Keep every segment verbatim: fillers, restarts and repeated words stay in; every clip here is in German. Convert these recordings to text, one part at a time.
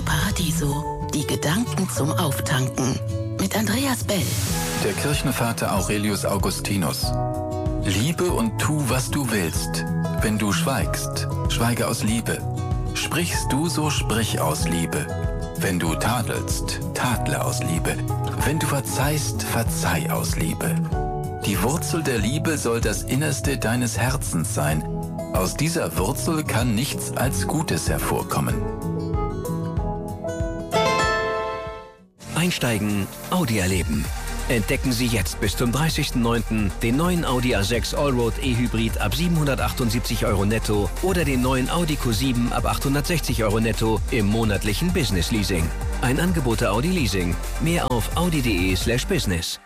Paradiso. Die Gedanken zum Auftanken. Mit Andreas Bell. Der Kirchenvater Aurelius Augustinus. Liebe und tu, was du willst. Wenn du schweigst, schweige aus Liebe. Sprichst du, so sprich aus Liebe. Wenn du tadelst, tadle aus Liebe. Wenn du verzeihst, verzeih aus Liebe. Die Wurzel der Liebe soll das Innerste deines Herzens sein. Aus dieser Wurzel kann nichts als Gutes hervorkommen. Einsteigen, Audi erleben. Entdecken Sie jetzt bis zum dreißigsten neunten den neuen Audi A sechs Allroad E-Hybrid ab siebenhundertachtundsiebzig Euro netto oder den neuen Audi Q sieben ab achthundertsechzig Euro netto im monatlichen Business Leasing. Ein Angebot der Audi Leasing. Mehr auf audi.de slash business.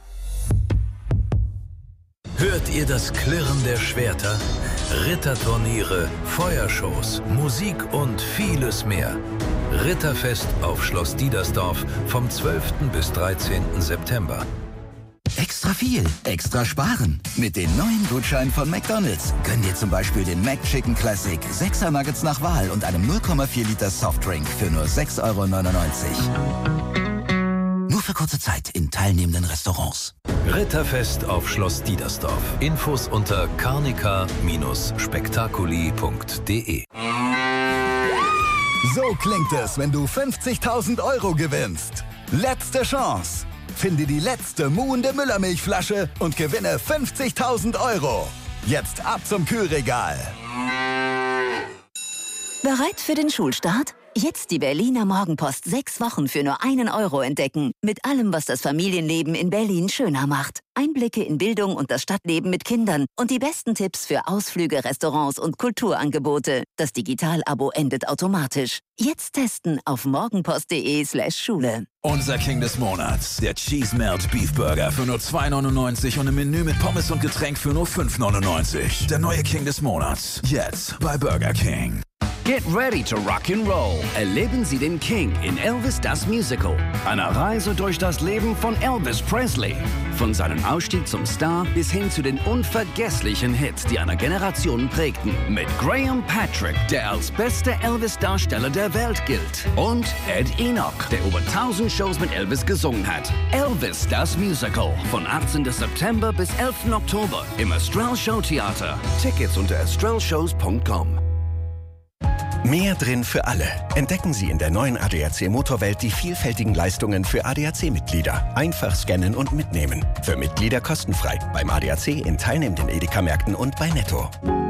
Hört ihr das Klirren der Schwerter? Ritterturniere, Feuershows, Musik und vieles mehr. Ritterfest auf Schloss Diedersdorf vom zwölften bis dreizehnten September. Extra viel, extra sparen. Mit den neuen Gutscheinen von McDonald's gönn dir zum Beispiel den McChicken Classic, sechser Nuggets nach Wahl und einem null Komma vier Liter Softdrink für nur sechs Euro neunundneunzig. Nur für kurze Zeit in teilnehmenden Restaurants. Ritterfest auf Schloss Diedersdorf. Infos unter carnica Bindestrich spektakuli punkt de. So klingt es, wenn du fünfzigtausend Euro gewinnst. Letzte Chance. Finde die letzte muhende Müllermilchflasche und gewinne fünfzigtausend Euro. Jetzt ab zum Kühlregal. Bereit für den Schulstart? Jetzt die Berliner Morgenpost sechs Wochen für nur einen Euro entdecken. Mit allem, was das Familienleben in Berlin schöner macht. Einblicke in Bildung und das Stadtleben mit Kindern und die besten Tipps für Ausflüge, Restaurants und Kulturangebote. Das Digital-Abo endet automatisch. Jetzt testen auf morgenpost.de slash Schule. Unser King des Monats, der Cheese Melt Beef Burger für nur zwei neunundneunzig und ein Menü mit Pommes und Getränk für nur fünf neunundneunzig. Der neue King des Monats, jetzt bei Burger King. Get ready to rock and roll. Erleben Sie den King in Elvis das Musical. Eine Reise durch das Leben von Elvis Presley. Von seinem Ausstieg zum Star bis hin zu den unvergesslichen Hits, die eine Generation prägten. Mit Graham Patrick, der als bester Elvis-Darsteller der Welt gilt. Und Ed Enoch, der über tausend Shows mit Elvis gesungen hat. Elvis das Musical. Von achtzehnten September bis elften Oktober im Astral Show Theater. Tickets unter astral shows punkt com. Mehr drin für alle. Entdecken Sie in der neuen A D A C Motorwelt die vielfältigen Leistungen für A D A C-Mitglieder. Einfach scannen und mitnehmen. Für Mitglieder kostenfrei. Beim A D A C in teilnehmenden Edeka-Märkten und bei Netto.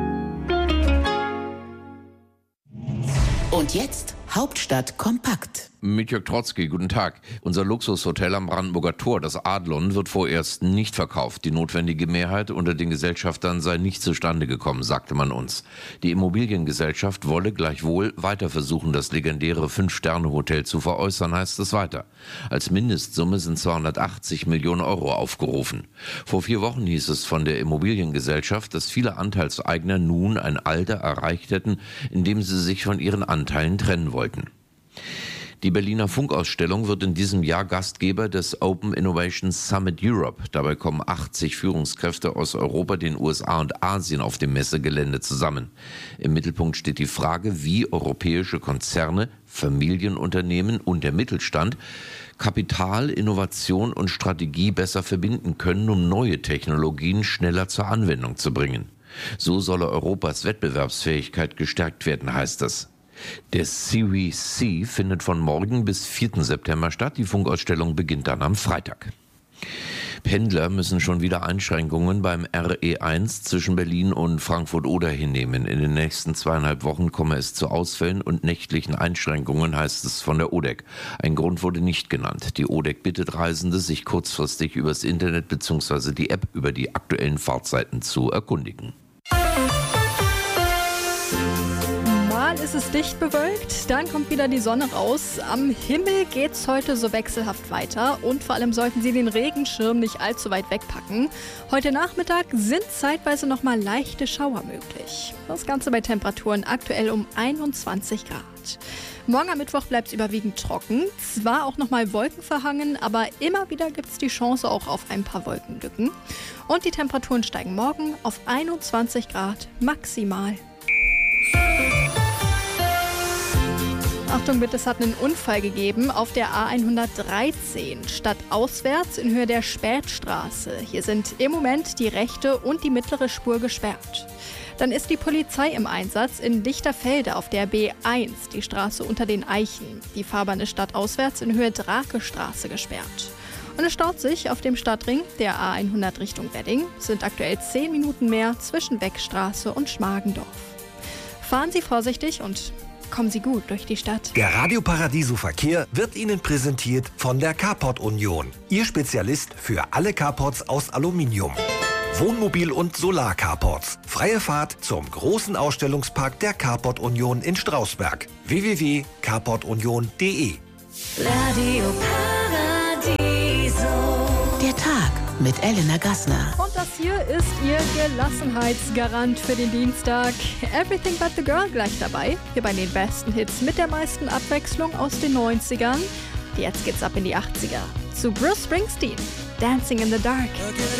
Und jetzt Hauptstadt kompakt. Mit Jörg Trotzki, guten Tag. Unser Luxushotel am Brandenburger Tor, das Adlon, wird vorerst nicht verkauft. Die notwendige Mehrheit unter den Gesellschaftern sei nicht zustande gekommen, sagte man uns. Die Immobiliengesellschaft wolle gleichwohl weiter versuchen, das legendäre Fünf-Sterne-Hotel zu veräußern, heißt es weiter. Als Mindestsumme sind zweihundertachtzig Millionen Euro aufgerufen. Vor vier Wochen hieß es von der Immobiliengesellschaft, dass viele Anteilseigner nun ein Alter erreicht hätten, in dem sie sich von ihren Anteilen trennen wollten. Die Berliner Funkausstellung wird in diesem Jahr Gastgeber des Open Innovation Summit Europe. Dabei kommen achtzig Führungskräfte aus Europa, den U S A und Asien auf dem Messegelände zusammen. Im Mittelpunkt steht die Frage, wie europäische Konzerne, Familienunternehmen und der Mittelstand Kapital, Innovation und Strategie besser verbinden können, um neue Technologien schneller zur Anwendung zu bringen. So solle Europas Wettbewerbsfähigkeit gestärkt werden, heißt es. Der Series C findet von morgen bis vierten September statt. Die Funkausstellung beginnt dann am Freitag. Pendler müssen schon wieder Einschränkungen beim R E eins zwischen Berlin und Frankfurt-Oder hinnehmen. In den nächsten zweieinhalb Wochen komme es zu Ausfällen und nächtlichen Einschränkungen, heißt es von der O D E C. Ein Grund wurde nicht genannt. Die O D E C bittet Reisende, sich kurzfristig übers Internet bzw. die App über die aktuellen Fahrtzeiten zu erkundigen. Mal ist es dicht bewölkt, dann kommt wieder die Sonne raus. Am Himmel geht's heute so wechselhaft weiter und vor allem sollten Sie den Regenschirm nicht allzu weit wegpacken. Heute Nachmittag sind zeitweise nochmal leichte Schauer möglich. Das Ganze bei Temperaturen aktuell um einundzwanzig Grad. Morgen am Mittwoch bleibt es überwiegend trocken, zwar auch nochmal wolkenverhangen, aber immer wieder gibt es die Chance auch auf ein paar Wolkenlücken. Und die Temperaturen steigen morgen auf einundzwanzig Grad maximal. Achtung bitte, es hat einen Unfall gegeben auf der A hundertdreizehn, stadtauswärts in Höhe der Spätstraße. Hier sind im Moment die rechte und die mittlere Spur gesperrt. Dann ist die Polizei im Einsatz in Lichterfelde auf der B eins, die Straße unter den Eichen. Die Fahrbahn ist stadtauswärts in Höhe Drakestraße gesperrt. Und es staut sich auf dem Stadtring der A hundert Richtung Wedding. Es sind aktuell zehn Minuten mehr zwischen Beckstraße und Schmargendorf. Fahren Sie vorsichtig und kommen Sie gut durch die Stadt. Der Radio Paradiso Verkehr wird Ihnen präsentiert von der Carport Union. Ihr Spezialist für alle Carports aus Aluminium. Wohnmobil- und Solar-Carports. Freie Fahrt zum großen Ausstellungspark der Carport Union in Strausberg. w w w punkt carport union punkt d e. Radio Paradiso. Der Tag mit Elena Gassner. Und das hier ist Ihr Gelassenheitsgarant für den Dienstag. Everything but the Girl gleich dabei. Hier bei den besten Hits mit der meisten Abwechslung aus den neunzigern. Jetzt geht's ab in die achtziger. Zu Bruce Springsteen. Dancing in the Dark.